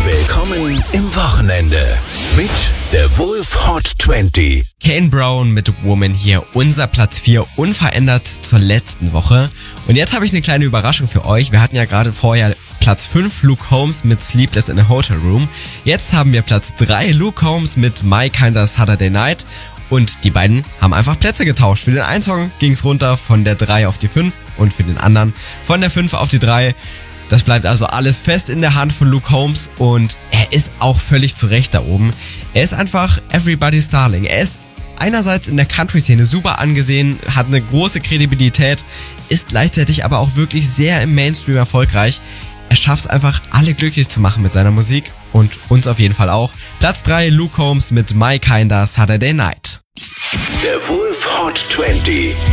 Willkommen im Wochenende mit der Wolf Hot 20. Kane Brown mit Woman hier, unser Platz 4 unverändert zur letzten Woche. Und jetzt habe ich eine kleine Überraschung für euch. Wir hatten ja gerade vorher Platz 5 Luke Combs mit Sleepless in a Hotel Room. Jetzt haben wir Platz 3 Luke Combs mit My Kinda Saturday Night. Und die beiden haben einfach Plätze getauscht. Für den einen Song ging es runter von der 3 auf die 5 und für den anderen von der 5 auf die 3. Das bleibt also alles fest in der Hand von Luke Combs und er ist auch völlig zu Recht da oben. Er ist einfach Everybody's Darling. Er ist einerseits in der Country-Szene super angesehen, hat eine große Kredibilität, ist gleichzeitig aber auch wirklich sehr im Mainstream erfolgreich. Er schafft es einfach, alle glücklich zu machen mit seiner Musik und uns auf jeden Fall auch. Platz 3, Luke Combs mit My Kinda Saturday Night. Der Wolf Hot 20.